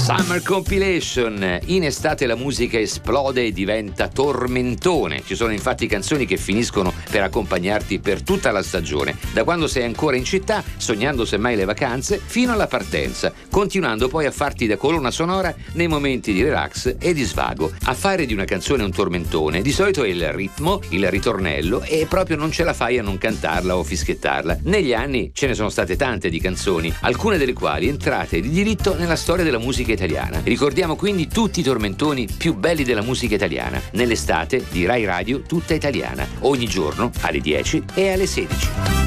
Summer Compilation. In estate la musica esplode e diventa tormentone. Ci sono infatti canzoni che finiscono per accompagnarti per tutta la stagione, da quando sei ancora in città, sognando semmai le vacanze, fino alla partenza, continuando poi a farti da colonna sonora nei momenti di relax e di svago. A fare di una canzone un tormentone di solito è il ritmo, il ritornello, e proprio non ce la fai a non cantarla o fischiettarla. Negli anni ce ne sono state tante di canzoni, alcune delle quali entrate di diritto nella storia della musica italiana. Ricordiamo quindi tutti i tormentoni più belli della musica italiana nell'estate di Rai Radio tutta italiana, ogni giorno alle 10 e alle 16.